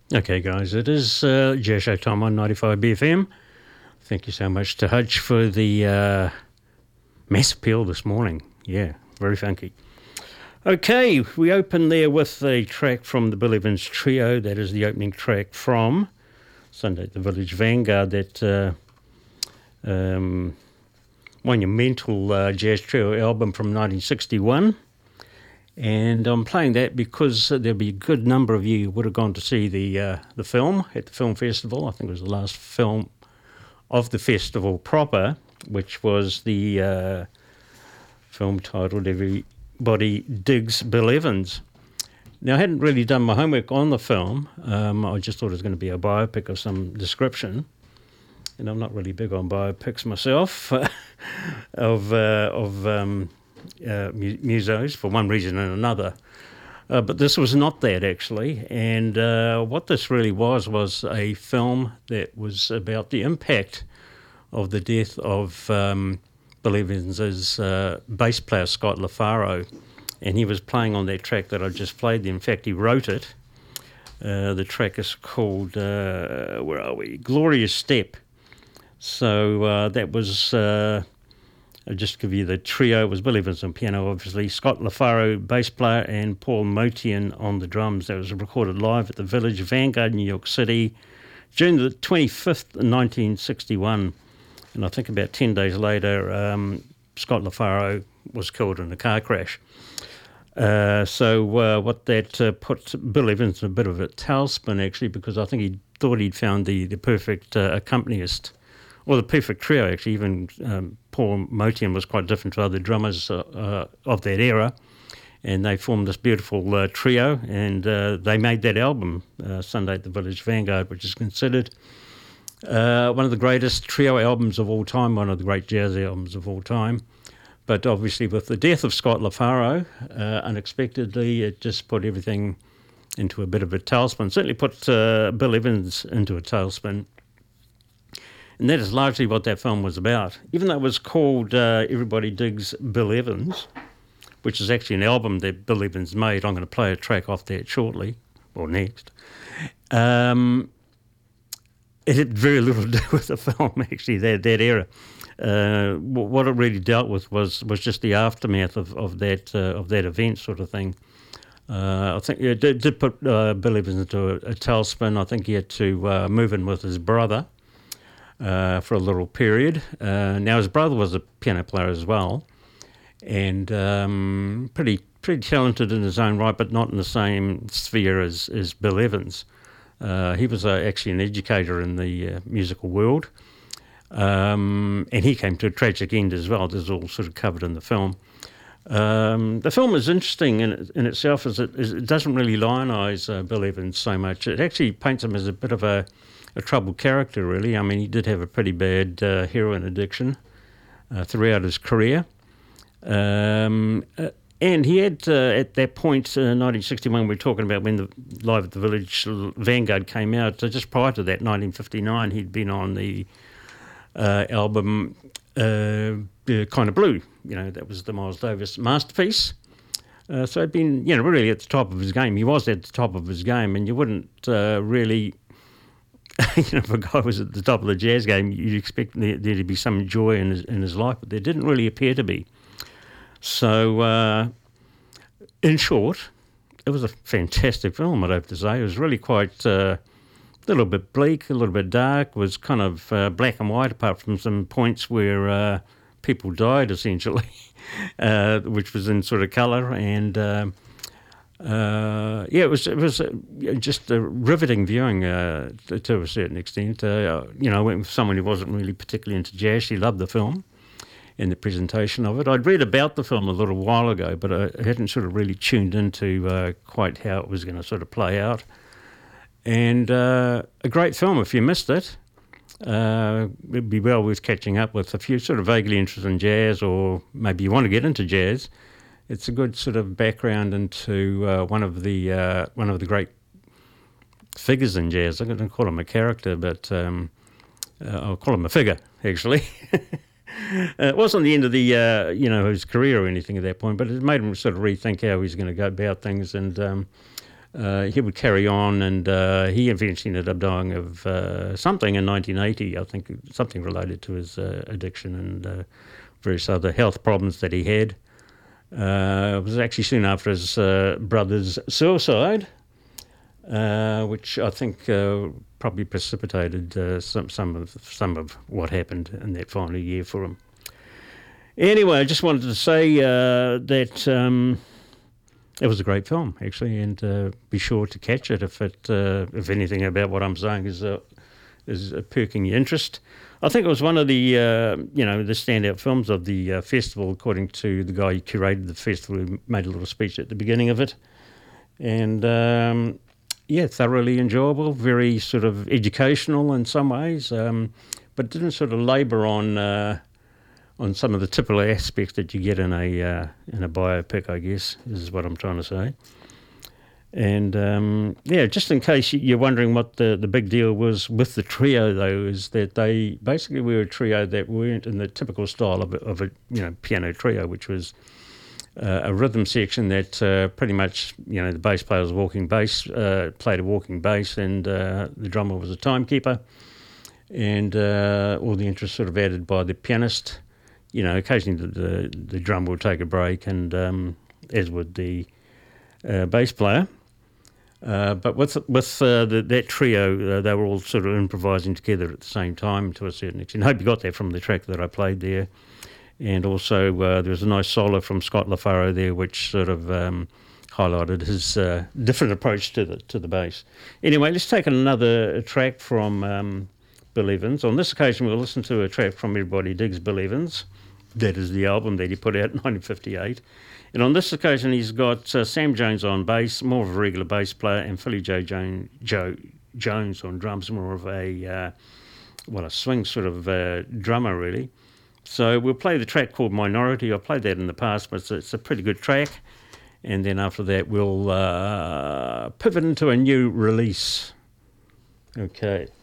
Okay, guys, it is Jazz Show time on 95 BFM. Thank you so much to Hutch for the mass appeal this morning. Yeah, very funky. Okay, we open there with a track from the Bill Evans Trio. That is the opening track from Sunday at the Village Vanguard, that monumental jazz trio album from 1961. And I'm playing that because there'll be a good number of you who would have gone to see the film at the film festival. I think it was the last film of the festival proper, which was the film titled Everybody Digs Bill Evans. Now, I hadn't really done my homework on the film. I just thought it was going to be a biopic of some description. And I'm not really big on biopics myself of musos for one reason and another. But this was not that, actually. And what this really was a film that was about the impact of the death of Bill Evans' bass player, Scott LaFaro. And he was playing on that track that I just played. In fact, he wrote it. The track is called, where are we? Glorious Step. So that was... I'll just give you the trio. It was Bill Evans on piano, obviously, Scott LaFaro, bass player, and Paul Motian on the drums. That was recorded live at the Village Vanguard, New York City, June the 25th, 1961. And I think about 10 days later, Scott LaFaro was killed in a car crash. So what that put Bill Evans in a bit of a tailspin, actually, because I think he thought he'd found the perfect accompanist. Well, the perfect trio, actually. Even Paul Motian was quite different to other drummers of that era. And they formed this beautiful trio, and they made that album, Sunday at the Village Vanguard, which is considered one of the greatest trio albums of all time, one of the great jazz albums of all time. But obviously with the death of Scott LaFaro, unexpectedly, it just put everything into a bit of a tailspin. Certainly put Bill Evans into a tailspin. And that is largely what that film was about. Even though it was called Everybody Digs Bill Evans, which is actually an album that Bill Evans made. I'm going to play a track off that shortly, or next. It had very little to do with the film, actually, that era. What it really dealt with was just the aftermath of that event sort of thing. I think it did put Bill Evans into a tailspin. I think he had to move in with his brother for a little period. Now his brother was a piano player as well, and pretty talented in his own right, but not in the same sphere as Bill Evans. He was actually an educator in the musical world, and he came to a tragic end as well. This is all sort of covered in the film. The film is interesting in itself, as it doesn't really lionize Bill Evans so much. It actually paints him as a bit of a troubled character, really. I mean, he did have a pretty bad heroin addiction throughout his career. And he had, at that point, 1961, we're talking about when the Live at the Village Vanguard came out. Just prior to that, 1959, he'd been on the album Kind of Blue. That was the Miles Davis masterpiece. So he'd been, really at the top of his game. He was at the top of his game, and you wouldn't really... if a guy was at the top of the jazz game, you'd expect there to be some joy in his life, but there didn't really appear to be. So, in short, it was a fantastic film, I'd have to say. It was really quite a little bit bleak, a little bit dark. It was kind of black and white, apart from some points where people died, essentially, which was in sort of colour. And it was just a riveting viewing to a certain extent. I went with someone who wasn't really particularly into jazz. She loved the film and the presentation of it. I'd read about the film a little while ago, but I hadn't sort of really tuned into quite how it was going to sort of play out. And a great film if you missed it. It'd be well worth catching up with if you're sort of vaguely interested in jazz, or maybe you want to get into jazz. It's a good sort of background into one of the great figures in jazz. I'm going to call him a character, but I'll call him a figure, actually. It wasn't the end of the his career or anything at that point, but it made him sort of rethink how he's going to go about things. And he would carry on, and he eventually ended up dying of something in 1980, I think, something related to his addiction and various other health problems that he had. It was actually soon after his brother's suicide, which I think probably precipitated some of what happened in that final year for him. Anyway, I just wanted to say that it was a great film, actually, and be sure to catch it if anything about what I'm saying is perking your interest. I think it was one of the the standout films of the festival, according to the guy who curated the festival, who made a little speech at the beginning of it, and thoroughly enjoyable, very sort of educational in some ways, but didn't sort of labour on some of the typical aspects that you get in a biopic, I guess, is what I'm trying to say. And just in case you're wondering what the big deal was with the trio, though, is that they basically were a trio that weren't in the typical style of a piano trio, which was a rhythm section that pretty much the bass player was walking bass, played a walking bass, and the drummer was a timekeeper, and all the interest sort of added by the pianist. Occasionally the drummer would take a break, and as would the bass player. But with that trio, they were all sort of improvising together at the same time to a certain extent. I hope you got that from the track that I played there. And also there was a nice solo from Scott LaFaro there, which sort of highlighted his different approach to the bass. Anyway, let's take another track from Bill Evans. On this occasion, we'll listen to a track from Everybody Digs Bill Evans. That is the album that he put out in 1958. And on this occasion, he's got Sam Jones on bass, more of a regular bass player, and Philly Joe Jones on drums, more of a swing sort of drummer, really. So we'll play the track called Minority. I've played that in the past, but it's a pretty good track. And then after that, we'll pivot into a new release. Okay.